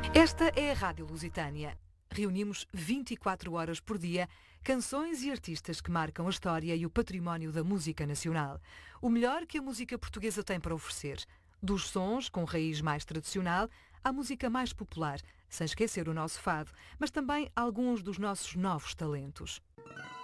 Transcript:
Esta é a Rádio Lusitânia. Reunimos 24 horas por dia canções e artistas que marcam a história e o património da música nacional. O melhor que a música portuguesa tem para oferecer. Dos sons com raiz mais tradicional à música mais popular, sem esquecer o nosso fado, mas também alguns dos nossos novos talentos.